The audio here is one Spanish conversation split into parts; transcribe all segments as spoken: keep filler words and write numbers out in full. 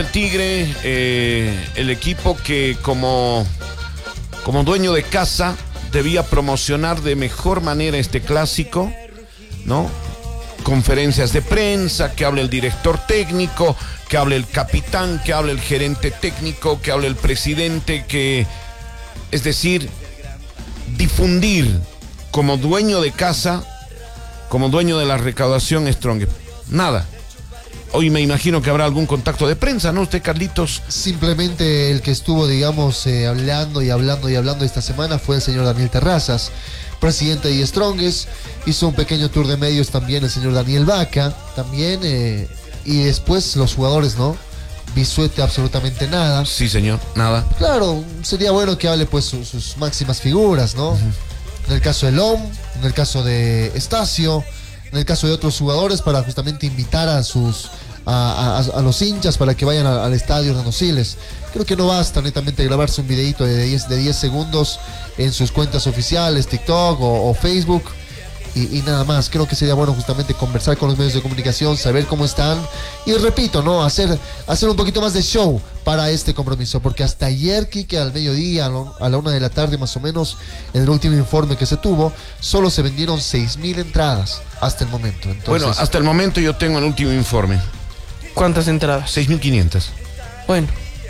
Tigre, eh, el equipo que como, como dueño de casa debía promocionar de mejor manera este clásico, ¿no? Conferencias de prensa, que hable el director técnico, que hable el capitán, que hable el gerente técnico, que hable el presidente, que, es decir, difundir como dueño de casa, como dueño de la recaudación Strong. Nada. Hoy me imagino que habrá algún contacto de prensa, ¿no? Usted, Carlitos. Simplemente el que estuvo, digamos, eh, hablando y hablando y hablando esta semana fue el señor Daniel Terrazas, presidente de Strongest. Hizo un pequeño tour de medios también el señor Daniel Vaca, también, eh, y después los jugadores, ¿no? Bisuete absolutamente nada. Sí, señor, nada. Claro, sería bueno que hable pues sus, sus máximas figuras, ¿no? Uh-huh. En el caso de Lom, en el caso de Estacio, en el caso de otros jugadores, para justamente invitar a sus a, a, a los hinchas para que vayan a, al estadio Hernando Siles. Creo que no basta netamente grabarse un videito de diez, de diez segundos en sus cuentas oficiales, TikTok o, o Facebook y, y nada más. Creo que sería bueno justamente conversar con los medios de comunicación, saber cómo están y repito, ¿no? Hacer, hacer un poquito más de show para este compromiso, porque hasta ayer, Quique, al mediodía, a la una de la tarde más o menos, en el último informe que se tuvo, solo se vendieron seis mil entradas hasta el momento. Entonces, bueno, hasta el momento yo tengo el último informe. ¿Cuántas entradas? seis mil quinientas. Bueno.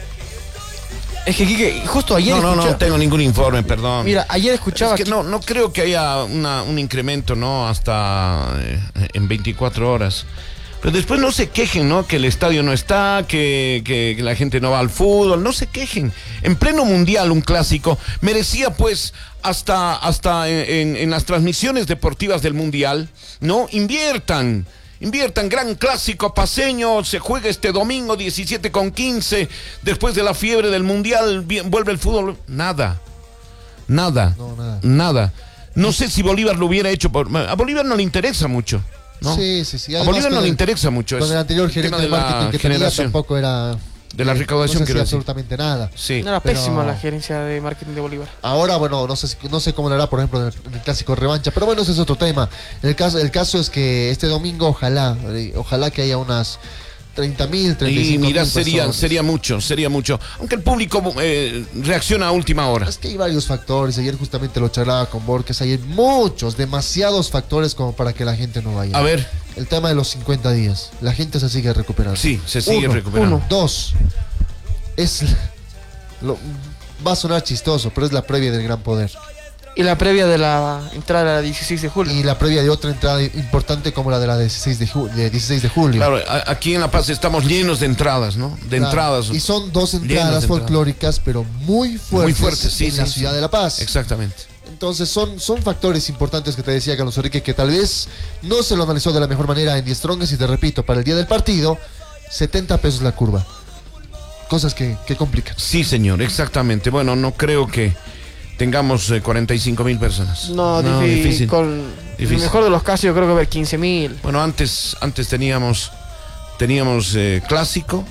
Es que, Quique, justo ayer No, no, escuchaba... no tengo ningún informe, perdón. Mira, ayer escuchaba... Es que no, no creo que haya una, un incremento, ¿no? Hasta eh, en veinticuatro horas. Pero después no se quejen, ¿no? Que el estadio no está, que, que, que la gente no va al fútbol. No se quejen. En pleno mundial, un clásico merecía, pues, hasta, hasta en, en, en las transmisiones deportivas del mundial, ¿no? Inviertan. Inviertan, gran clásico paceño, se juega este domingo diecisiete con quince, después de la fiebre del mundial, bien, vuelve el fútbol. Nada, nada, no, nada, nada. No sé si Bolívar lo hubiera hecho, por, a Bolívar no le interesa mucho, ¿no? Sí, sí, sí. Además, a Bolívar no el, le interesa mucho. Con el anterior gerente de marketing que tenía tampoco era... De la recaudación, no se quiero decir absolutamente nada. Sí. No era pero... pésima la gerencia de marketing de Bolívar. Ahora, bueno, no sé, no sé cómo le hará, por ejemplo, en el, en el clásico revancha, pero bueno, ese es otro tema. El caso, el caso es que este domingo, ojalá, ojalá que haya unas treinta mil, treinta y cinco mil. Y mira, sería, sería mucho, sería mucho. Aunque el público eh, reacciona a última hora. Es que hay varios factores. Ayer justamente lo charlaba con Borges. Hay muchos, demasiados factores como para que la gente no vaya. A ver. El tema de los cincuenta días. La gente se sigue recuperando. Sí, se sigue uno, recuperando. Uno. Dos. Es lo, va a sonar chistoso, pero es la previa del Gran Poder. Y la previa de la entrada del dieciséis de julio. Y la previa de otra entrada importante como la de la dieciséis de julio. Claro, aquí en La Paz estamos llenos de entradas, ¿no? De claro. entradas. Y son dos entradas folclóricas, pero muy fuertes, muy fuertes sí, en sí, la sí. ciudad de La Paz. Exactamente. Entonces son, son factores importantes que te decía Carlos Enrique, que tal vez no se lo analizó de la mejor manera en The Strongest. Y te repito, para el día del partido, setenta pesos la curva. Cosas que, que complican. Sí, señor, exactamente. Bueno, no creo que tengamos eh, cuarenta y cinco mil personas. No, no difícil. difícil. Con difícil. El mejor de los casos yo creo que ver quince mil. Bueno, antes, antes teníamos, teníamos eh, clásico.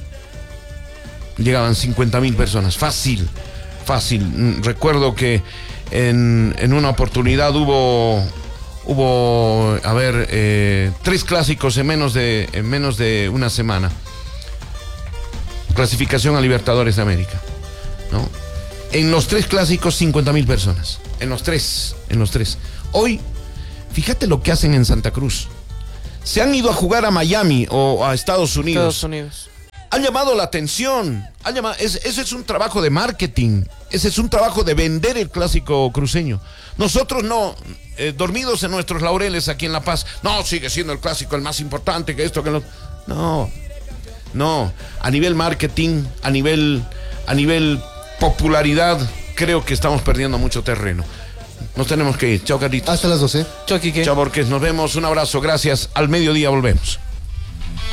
Llegaban cincuenta mil personas. Fácil, fácil. Recuerdo que en, en una oportunidad hubo, hubo a ver, eh, tres clásicos en menos de, en menos de una semana. Clasificación a Libertadores de América, ¿no? En los tres clásicos, cincuenta mil personas. En los tres, en los tres. Hoy, fíjate lo que hacen en Santa Cruz. Se han ido a jugar a Miami o a Estados Unidos. Estados Unidos. Ha llamado la atención. Ha llamado, es, ese es un trabajo de marketing. Ese es un trabajo de vender el clásico cruceño. Nosotros no, eh, dormidos en nuestros laureles aquí en La Paz. No, sigue siendo el clásico el más importante que esto, que lo... No. No, a nivel marketing, a nivel, a nivel popularidad, creo que estamos perdiendo mucho terreno. Nos tenemos que ir. Chao, Carlitos. Hasta las doce. Chao, Quique. Chao, Borges. Nos vemos. Un abrazo. Gracias. Al mediodía volvemos.